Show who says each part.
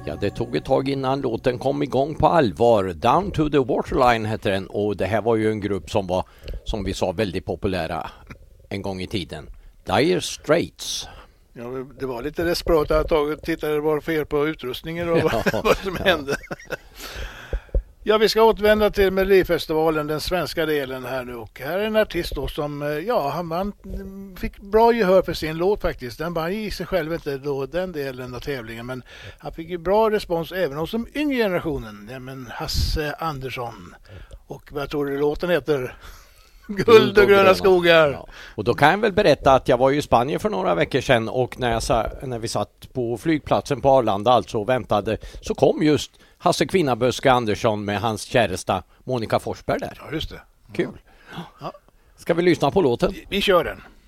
Speaker 1: Ja, det tog ett tag innan låten kom igång på allvar. Down to the Waterline heter den, och det här var ju en grupp som var, som vi sa, väldigt populära en gång i tiden. Dire Straits.
Speaker 2: Ja, det var lite desperat att titta det var fel på utrustningen och vad som hände. Ja, vi ska återvända till Melodifestivalen, den svenska delen här nu. Och här är en artist då som, han fick bra gehör för sin låt faktiskt. Den vann i sig själv inte då den delen av tävlingen, men han fick ju bra respons även hos den yngre generationen. Ja, men Hasse Andersson. Och vad tror du låten heter? Guld och gröna skogar.
Speaker 1: Ja. Och då kan jag väl berätta att jag var i Spanien för några veckor sedan, och när vi satt på flygplatsen på Arlanda alltså och väntade, så kom just Hasse Kvinnaböske Andersson med hans käresta Monica Forsberg där.
Speaker 2: Ja, just det.
Speaker 1: Kul. Ja. Ska vi lyssna på låten?
Speaker 2: Vi kör den.